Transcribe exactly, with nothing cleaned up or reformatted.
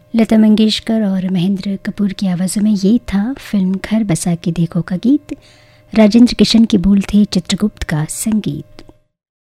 लता मंगेशकर और महेंद्र कपूर की आवाज़ों में ये था फिल्म घर बसा के देखो का गीत। राजेंद्र किशन की बोल थे, चित्रगुप्त का संगीत।